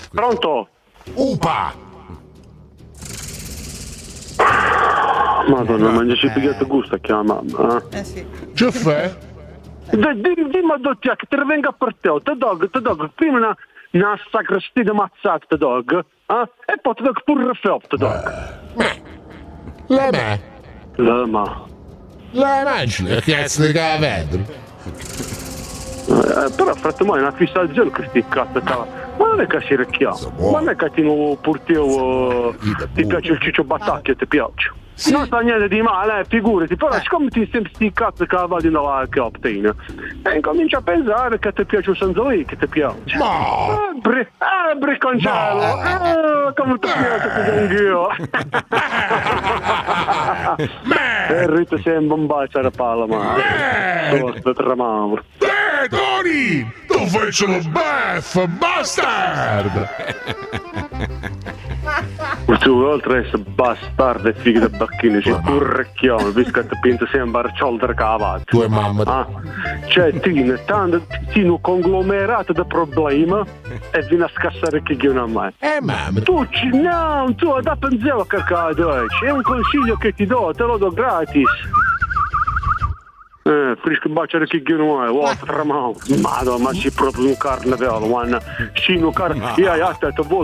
Pronto? Upa! Madonna, mangiaci pigliato gusto a chiama mamma. Sì. Che fai? Dimmi a dotti che te venga per te dog, prima una sacrestina mazzata, te dog, e poi te dog pure reflop, te dog. La me? Ma. La mangi, che cazzo di cavedro? Però frate mai una fissazione che sti cazzo ma non è che si recchiamo, ma non è che ti piace il ciccio battacchio, ti piace. Sì. Non sta niente di male, figurati, però siccome ti senti sti cazzo che va di nuovo al captain, incomincia a pensare che ti piace il sanzoi, che ti piace. No! Bricconcello! Come ti piace anch'io! E Rito sei in bombaccia la palla, ma sto tramando. Tony! Tu fai solo beff, bastard! Tu oltre a essere bastardo e figli da bacchino, c'è un recchione, visto che ti pinta sempre a cialdre cavazzo. Tua mamma. Cioè, ti un conglomerato di problemi e vieni a scassare chi che non mai. Mamma. Tu da pensiero che cade, è un consiglio che ti do, te lo do gratis. Frisco baciare chi che non è, Madonna, ma si proprio un carnevale, guarda, sì, un carnevale, io aspetta,